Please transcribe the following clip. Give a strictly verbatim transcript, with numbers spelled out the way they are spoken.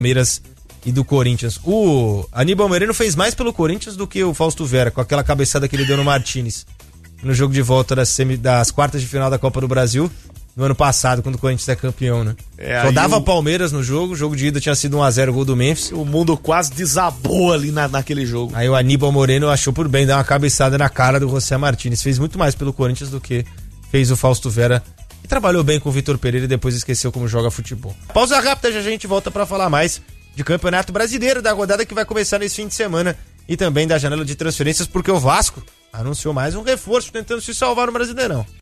Palmeiras e do Corinthians. O Aníbal Moreno fez mais pelo Corinthians do que o Fausto Vera, com aquela cabeçada que ele deu no Martínez no jogo de volta das, semi, das quartas de final da Copa do Brasil no ano passado, quando o Corinthians é campeão, né? É, só dava o Palmeiras no jogo, o jogo de ida tinha sido um a zero, gol do Memphis. O mundo quase desabou ali na, naquele jogo. Aí o Aníbal Moreno achou por bem dar uma cabeçada na cara do José Martínez. Fez muito mais pelo Corinthians do que fez o Fausto Vera. E trabalhou bem com o Vitor Pereira e depois esqueceu como joga futebol. Pausa rápida, já a gente volta pra falar mais de Campeonato Brasileiro, da rodada que vai começar nesse fim de semana e também da janela de transferências, porque o Vasco anunciou mais um reforço tentando se salvar no Brasileirão.